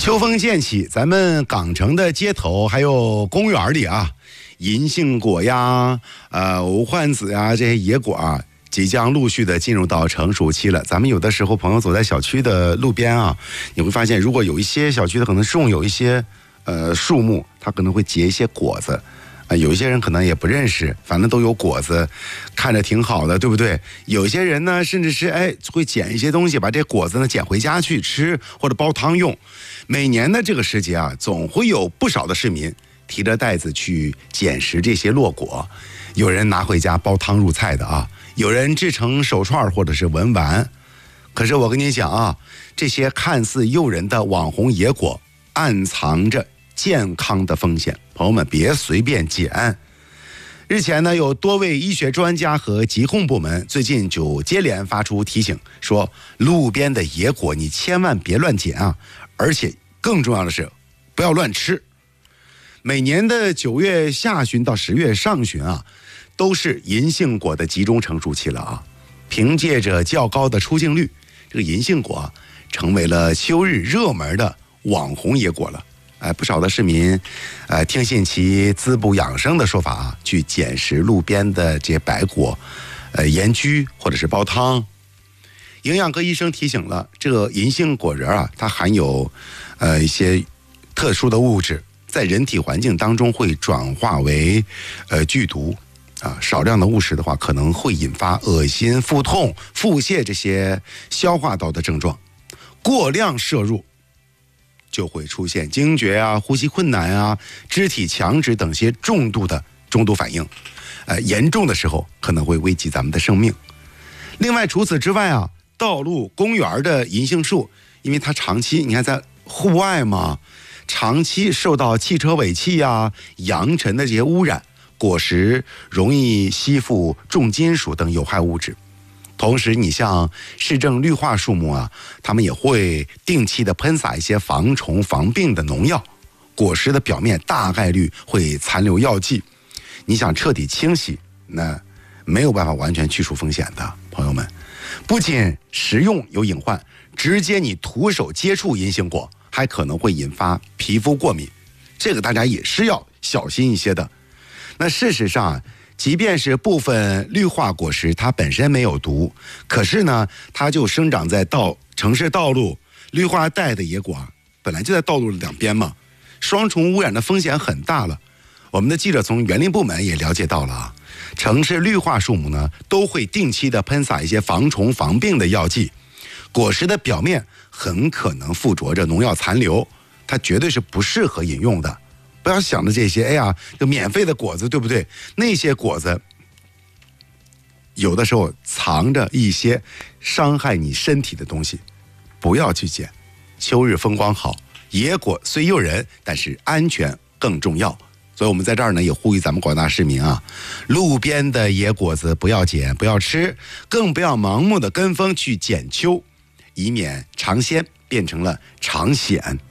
秋风渐起，咱们港城的街头还有公园里啊，银杏果呀、无患子呀这些野果啊，即将陆续的进入到成熟期了。咱们有的时候朋友走在小区的路边啊，你会发现，如果有一些小区的可能种有一些树木，它可能会结一些果子。有一些人可能也不认识，反正都有果子，看着挺好的，对不对？有一些人呢，甚至是会捡一些东西，把这果子呢捡回家去吃，或者煲汤用。每年的这个时节啊，总会有不少的市民提着袋子去捡拾这些落果，有人拿回家煲汤入菜的啊，有人制成手串或者是文玩。可是我跟你讲啊，这些看似诱人的网红野果，暗藏着健康的风险，朋友们别随便捡。日前呢，有多位医学专家和疾控部门最近就接连发出提醒，说路边的野果你千万别乱捡啊，而且更重要的是不要乱吃。每年的9月下旬到10月上旬啊，都是银杏果的集中成熟期了啊。凭借着较高的出镜率，这个银杏果成为了秋日热门的网红野果了。不少的市民，听信其滋补养生的说法啊，去捡拾路边的这些白果，盐焗或者是煲汤。营养科医生提醒了，这个银杏果仁啊，它含有一些特殊的物质，在人体环境当中会转化为剧毒啊，少量的误食的话，可能会引发恶心、腹痛、腹泻这些消化道的症状。过量摄入就会出现惊厥啊、呼吸困难啊、肢体强直等些重度的中毒反应，严重的时候可能会危及咱们的生命。另外，除此之外啊，道路、公园的银杏树，因为它长期你看在户外嘛，长期受到汽车尾气啊、扬尘的这些污染，果实容易吸附重金属等有害物质。同时，你像市政绿化树木啊，他们也会定期的喷洒一些防虫防病的农药，果实的表面大概率会残留药剂。你想彻底清洗，那没有办法完全去除风险的，朋友们。不仅食用有隐患，直接你徒手接触银杏果，还可能会引发皮肤过敏，这个大家也是要小心一些的。那事实上啊，即便是部分绿化果实它本身没有毒，可是呢，它就生长在城市道路、绿化带的野果啊，本来就在道路两边嘛，双重污染的风险很大了。我们的记者从园林部门也了解到了啊，城市绿化树木呢都会定期的喷洒一些防虫防病的药剂，果实的表面很可能附着着农药残留，它绝对是不适合饮用的。不要想着这些，就免费的果子，对不对？那些果子有的时候藏着一些伤害你身体的东西，不要去捡。秋日风光好，野果虽诱人，但是安全更重要。所以我们在这儿呢，也呼吁咱们广大市民啊，路边的野果子不要捡，不要吃，更不要盲目的跟风去捡秋，以免尝鲜变成了尝险。